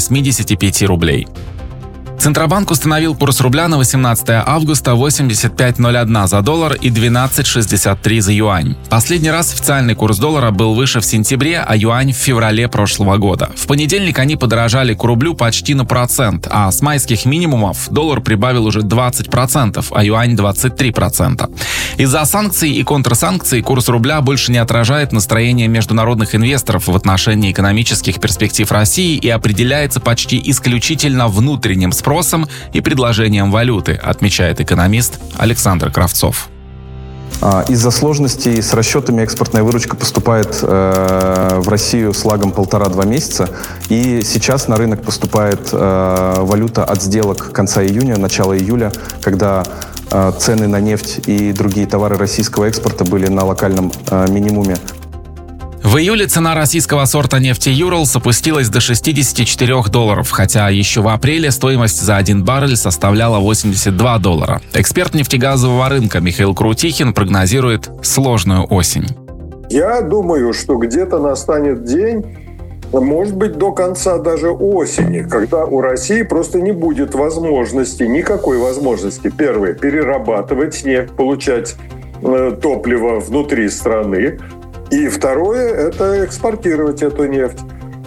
85 рублей. Центробанк установил курс рубля на 18 августа 85.01 за доллар и 12.63 за юань. Последний раз официальный курс доллара был выше в сентябре, а юань в феврале прошлого года. В понедельник они подорожали к рублю почти на процент, а с майских минимумов доллар прибавил уже 20%, а юань 23%. Из-за санкций и контрсанкций курс рубля больше не отражает настроение международных инвесторов в отношении экономических перспектив России и определяется почти исключительно внутренним спросом и предложением валюты, отмечает экономист Александр Кравцов. Из-за сложностей с расчетами экспортная выручка поступает в Россию с лагом 1,5-2 месяца. И сейчас на рынок поступает валюта от сделок конца июня, начала июля, когда цены на нефть и другие товары российского экспорта были на локальном минимуме. В июле цена российского сорта нефти «Юралс» опустилась до $64, хотя еще в апреле стоимость за 1 баррель составляла $82. Эксперт нефтегазового рынка Михаил Крутихин прогнозирует сложную осень. Я думаю, что где-то настанет день, может быть, до конца даже осени, когда у России просто не будет возможности, никакой возможности, первое, перерабатывать нефть, получать топливо внутри страны. И второе – это экспортировать эту нефть.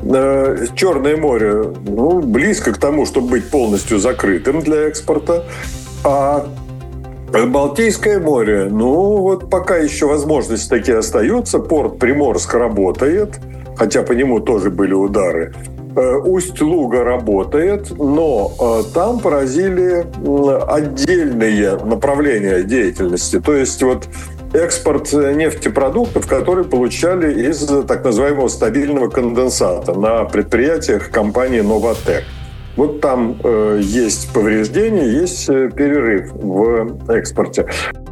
Черное море близко к тому, чтобы быть полностью закрытым для экспорта. А Балтийское море, пока еще возможности такие остаются. Порт Приморск работает, хотя по нему тоже были удары. Усть-Луга работает, но там поразили отдельные направления деятельности. То есть экспорт нефтепродуктов, которые получали из так называемого стабильного конденсата на предприятиях компании «Новатек». Там есть повреждения, есть перерыв в экспорте.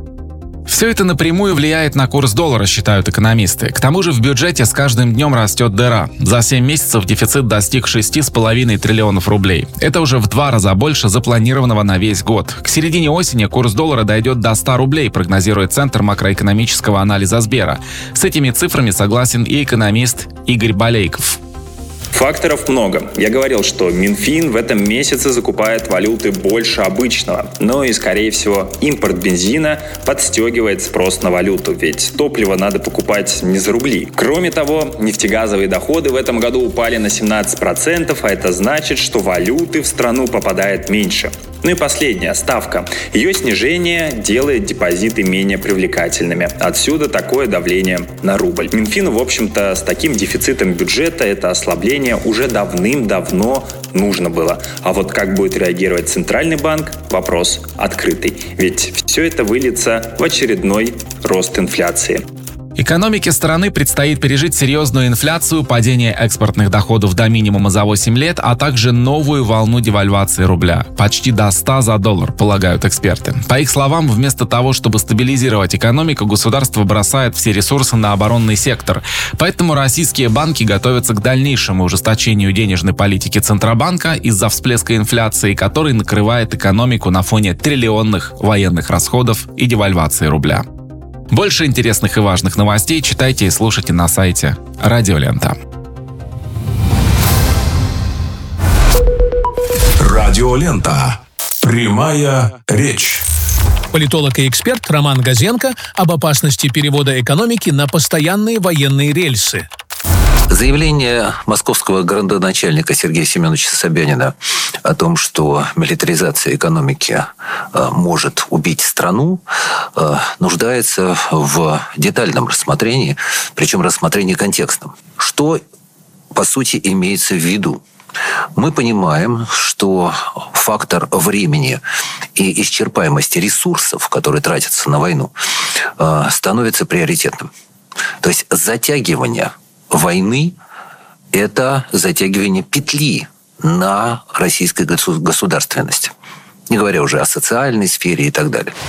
Все это напрямую влияет на курс доллара, считают экономисты. К тому же в бюджете с каждым днем растет дыра. За 7 месяцев дефицит достиг 6,5 триллионов рублей. Это уже в 2 раза больше запланированного на весь год. К середине осени курс доллара дойдет до 100 рублей, прогнозирует Центр макроэкономического анализа Сбера. С этими цифрами согласен и экономист Игорь Балейков. Факторов много. Я говорил, что Минфин в этом месяце закупает валюты больше обычного. Но и, скорее всего, импорт бензина подстегивает спрос на валюту, ведь топливо надо покупать не за рубли. Кроме того, нефтегазовые доходы в этом году упали на 17%, а это значит, что валюты в страну попадает меньше. И последняя ставка. Ее снижение делает депозиты менее привлекательными. Отсюда такое давление на рубль. Минфину, в общем-то, с таким дефицитом бюджета это ослабление уже давным-давно нужно было. А как будет реагировать Центральный банк – вопрос открытый. Ведь все это выльется в очередной рост инфляции. Экономике страны предстоит пережить серьезную инфляцию, падение экспортных доходов до минимума за 8 лет, а также новую волну девальвации рубля. Почти до 100 за доллар, полагают эксперты. По их словам, вместо того, чтобы стабилизировать экономику, государство бросает все ресурсы на оборонный сектор. Поэтому российские банки готовятся к дальнейшему ужесточению денежной политики Центробанка из-за всплеска инфляции, который накрывает экономику на фоне триллионных военных расходов и девальвации рубля. Больше интересных и важных новостей читайте и слушайте на сайте Радио Лента. Радио Лента. Прямая речь. Политолог и эксперт Роман Газенко об опасности перевода экономики на постоянные военные рельсы. Заявление московского градоначальника Сергея Семеновича Собянина о том, что милитаризация экономики может убить страну, нуждается в детальном рассмотрении, причем рассмотрении контекстном. Что, по сути, имеется в виду? Мы понимаем, что фактор времени и исчерпаемости ресурсов, которые тратятся на войну, становится приоритетным. То есть затягивание войны – это затягивание петли на российской государственности. Не говоря уже о социальной сфере и так далее.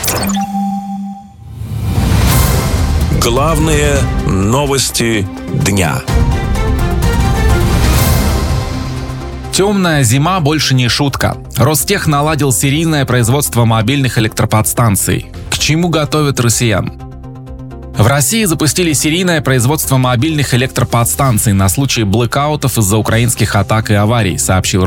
Главные новости дня. Темная зима больше не шутка. Ростех наладил серийное производство мобильных электроподстанций. К чему готовят россиян? В России запустили серийное производство мобильных электроподстанций на случай блэкаутов из-за украинских атак и аварий, сообщил